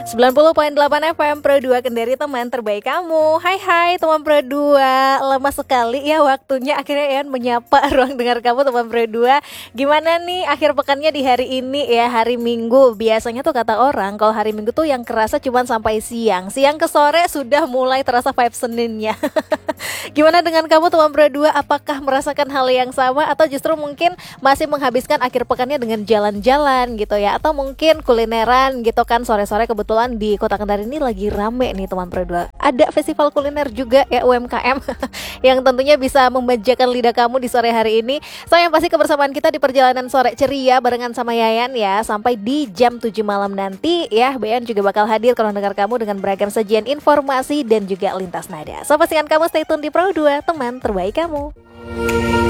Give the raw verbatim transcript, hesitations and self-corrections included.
sembilan puluh koma delapan F M Pro dua Kendari, teman terbaik kamu. Hai hai teman Pro dua, lama sekali ya waktunya akhirnya Ean menyapa ruang dengar kamu teman Pro dua. Gimana nih akhir pekannya di hari ini ya, hari Minggu. Biasanya tuh kata orang kalau hari Minggu tuh yang kerasa cuma sampai siang. Siang ke sore sudah mulai terasa vibe Seninnya. Gimana dengan kamu teman Pro dua? Apakah merasakan hal yang sama atau justru mungkin masih menghabiskan akhir pekannya dengan jalan-jalan gitu ya, atau mungkin kulineran gitu kan? Sore-sore kebetulan di Kota Kendari ini lagi rame nih teman Pro dua. Ada festival kuliner juga ya, U M K M yang tentunya bisa memanjakan lidah kamu di sore hari ini. Sayang pasti kebersamaan kita di perjalanan sore ceria barengan sama Yayan ya, sampai di jam tujuh malam nanti ya. Bayan juga bakal hadir kalau dengar kamu dengan beragam sajian informasi dan juga lintas nada. So pastikan kamu stay tune di Pro dua, teman terbaik kamu.